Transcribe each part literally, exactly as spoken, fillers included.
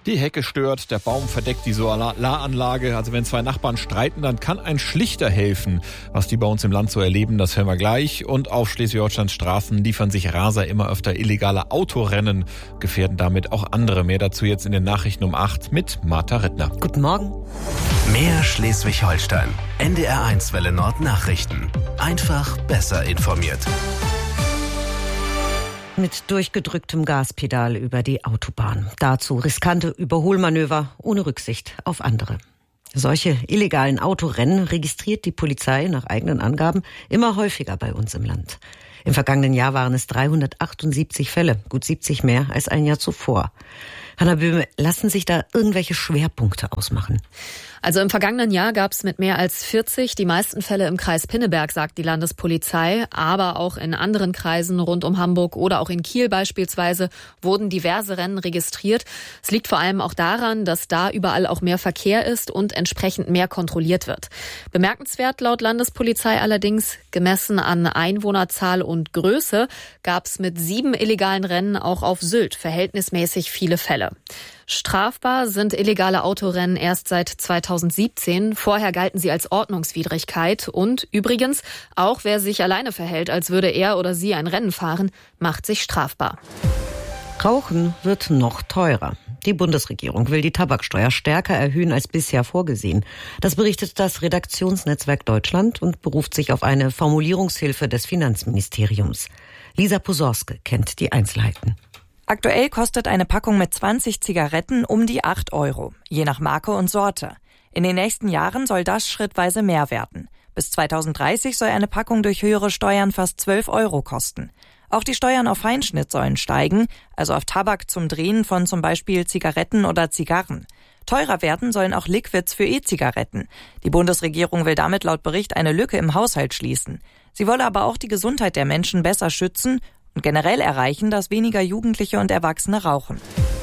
Die Hecke stört, der Baum verdeckt die Solaranlage. Also wenn zwei Nachbarn streiten, dann kann ein Schlichter helfen. Was die bei uns im Land so erleben, das hören wir gleich. Und auf Schleswig-Holsteins Straßen liefern sich Raser immer öfter illegale Autorennen, gefährden damit auch andere. Mehr dazu jetzt in den Nachrichten um acht mit Martha Rittner. Guten Morgen. Mehr Schleswig-Holstein. N D R eins Welle Nord Nachrichten. Einfach besser informiert. Mit durchgedrücktem Gaspedal über die Autobahn. Dazu riskante Überholmanöver ohne Rücksicht auf andere. Solche illegalen Autorennen registriert die Polizei nach eigenen Angaben immer häufiger bei uns im Land. Im vergangenen Jahr waren es dreihundertachtundsiebzig Fälle, gut siebzig mehr als ein Jahr zuvor. Hanna Böhme, lassen sich da irgendwelche Schwerpunkte ausmachen? Also im vergangenen Jahr gab es mit mehr als vierzig die meisten Fälle im Kreis Pinneberg, sagt die Landespolizei. Aber auch in anderen Kreisen rund um Hamburg oder auch in Kiel beispielsweise wurden diverse Rennen registriert. Es liegt vor allem auch daran, dass da überall auch mehr Verkehr ist und entsprechend mehr kontrolliert wird. Bemerkenswert laut Landespolizei allerdings, gemessen an Einwohnerzahl und Größe, gab es mit sieben illegalen Rennen auch auf Sylt verhältnismäßig viele Fälle. Strafbar sind illegale Autorennen erst seit zweitausendsiebzehn. Vorher galten sie als Ordnungswidrigkeit. Und übrigens, auch wer sich alleine verhält, als würde er oder sie ein Rennen fahren, macht sich strafbar. Rauchen wird noch teurer. Die Bundesregierung will die Tabaksteuer stärker erhöhen als bisher vorgesehen. Das berichtet das Redaktionsnetzwerk Deutschland und beruft sich auf eine Formulierungshilfe des Finanzministeriums. Lisa Posorske kennt die Einzelheiten. Aktuell kostet eine Packung mit zwanzig Zigaretten um die acht Euro, je nach Marke und Sorte. In den nächsten Jahren soll das schrittweise mehr werden. Bis zweitausenddreißig soll eine Packung durch höhere Steuern fast zwölf Euro kosten. Auch die Steuern auf Feinschnitt sollen steigen, also auf Tabak zum Drehen von zum Beispiel Zigaretten oder Zigarren. Teurer werden sollen auch Liquids für E-Zigaretten. Die Bundesregierung will damit laut Bericht eine Lücke im Haushalt schließen. Sie wolle aber auch die Gesundheit der Menschen besser schützen und generell erreichen, dass weniger Jugendliche und Erwachsene rauchen.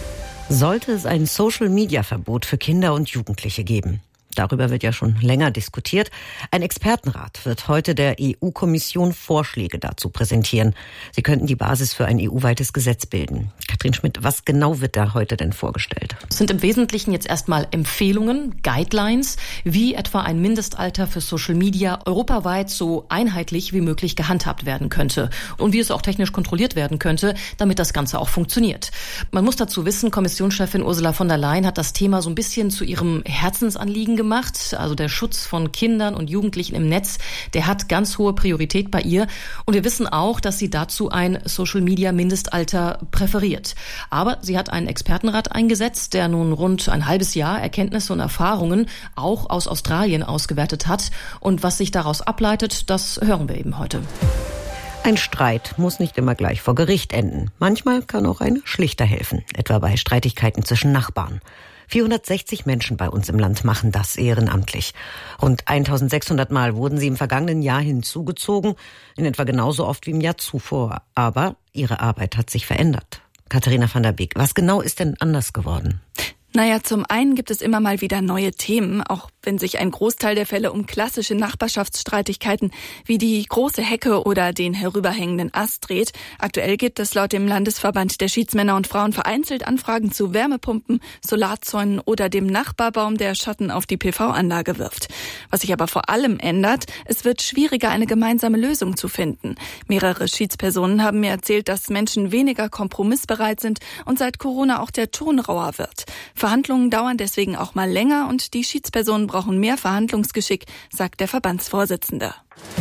Sollte es ein Social-Media-Verbot für Kinder und Jugendliche geben? Darüber wird ja schon länger diskutiert. Ein Expertenrat wird heute der E U-Kommission Vorschläge dazu präsentieren. Sie könnten die Basis für ein E U-weites Gesetz bilden. Katrin Schmidt, was genau wird da heute denn vorgestellt? Es sind im Wesentlichen jetzt erstmal Empfehlungen, Guidelines, wie etwa ein Mindestalter für Social Media europaweit so einheitlich wie möglich gehandhabt werden könnte und wie es auch technisch kontrolliert werden könnte, damit das Ganze auch funktioniert. Man muss dazu wissen, Kommissionschefin Ursula von der Leyen hat das Thema so ein bisschen zu ihrem Herzensanliegen gemacht. gemacht. Also der Schutz von Kindern und Jugendlichen im Netz, der hat ganz hohe Priorität bei ihr. Und wir wissen auch, dass sie dazu ein Social-Media-Mindestalter präferiert. Aber sie hat einen Expertenrat eingesetzt, der nun rund ein halbes Jahr Erkenntnisse und Erfahrungen auch aus Australien ausgewertet hat. Und was sich daraus ableitet, das hören wir eben heute. Ein Streit muss nicht immer gleich vor Gericht enden. Manchmal kann auch ein Schlichter helfen, etwa bei Streitigkeiten zwischen Nachbarn. vierhundertsechzig Menschen bei uns im Land machen das ehrenamtlich. Rund eintausendsechshundert Mal wurden sie im vergangenen Jahr hinzugezogen, in etwa genauso oft wie im Jahr zuvor. Aber ihre Arbeit hat sich verändert. Katharina van der Beek, was genau ist denn anders geworden? Naja, zum einen gibt es immer mal wieder neue Themen, auch wenn sich ein Großteil der Fälle um klassische Nachbarschaftsstreitigkeiten wie die große Hecke oder den herüberhängenden Ast dreht. Aktuell gibt es laut dem Landesverband der Schiedsmänner und Frauen vereinzelt Anfragen zu Wärmepumpen, Solarzäunen oder dem Nachbarbaum, der Schatten auf die P V-Anlage wirft. Was sich aber vor allem ändert, es wird schwieriger, eine gemeinsame Lösung zu finden. Mehrere Schiedspersonen haben mir erzählt, dass Menschen weniger kompromissbereit sind und seit Corona auch der Ton rauer wird. Verhandlungen dauern deswegen auch mal länger und die Schiedspersonen brauchen mehr Verhandlungsgeschick, sagt der Verbandsvorsitzende.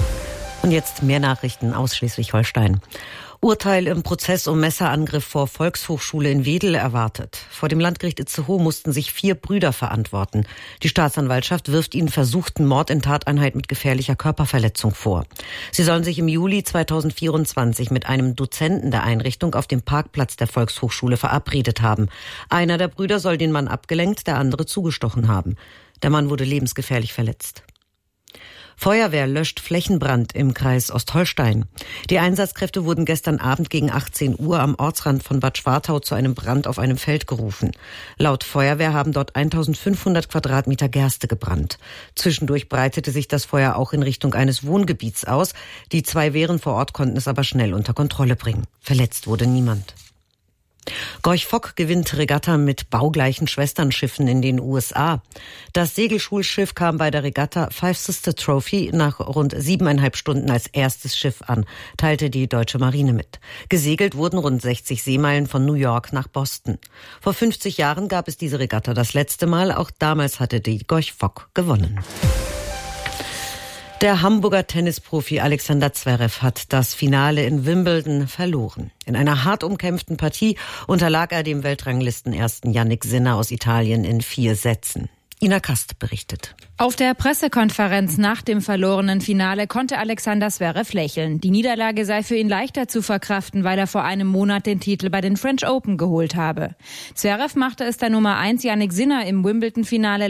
Und jetzt mehr Nachrichten aus Schleswig-Holstein. Urteil im Prozess um Messerangriff vor Volkshochschule in Wedel erwartet. Vor dem Landgericht Itzehoe mussten sich vier Brüder verantworten. Die Staatsanwaltschaft wirft ihnen versuchten Mord in Tateinheit mit gefährlicher Körperverletzung vor. Sie sollen sich im Juli zweitausendvierundzwanzig mit einem Dozenten der Einrichtung auf dem Parkplatz der Volkshochschule verabredet haben. Einer der Brüder soll den Mann abgelenkt, der andere zugestochen haben. Der Mann wurde lebensgefährlich verletzt. Feuerwehr löscht Flächenbrand im Kreis Ostholstein. Die Einsatzkräfte wurden gestern Abend gegen achtzehn Uhr am Ortsrand von Bad Schwartau zu einem Brand auf einem Feld gerufen. Laut Feuerwehr haben dort eintausendfünfhundert Quadratmeter Gerste gebrannt. Zwischendurch breitete sich das Feuer auch in Richtung eines Wohngebiets aus. Die zwei Wehren vor Ort konnten es aber schnell unter Kontrolle bringen. Verletzt wurde niemand. Gorch Fock gewinnt Regatta mit baugleichen Schwesternschiffen in den U S A. Das Segelschulschiff kam bei der Regatta Five Sister Trophy nach rund siebeneinhalb Stunden als erstes Schiff an, teilte die deutsche Marine mit. Gesegelt wurden rund sechzig Seemeilen von New York nach Boston. Vor fünfzig Jahren gab es diese Regatta das letzte Mal. Auch damals hatte die Gorch Fock gewonnen. Der Hamburger Tennisprofi Alexander Zverev hat das Finale in Wimbledon verloren. In einer hart umkämpften Partie unterlag er dem Weltranglistenersten Jannik Sinner aus Italien in vier Sätzen. Ina Kast berichtet. Auf der Pressekonferenz nach dem verlorenen Finale konnte Alexander Zverev lächeln. Die Niederlage sei für ihn leichter zu verkraften, weil er vor einem Monat den Titel bei den French Open geholt habe. Zverev machte es der Nummer eins Jannik Sinner im Wimbledon-Finale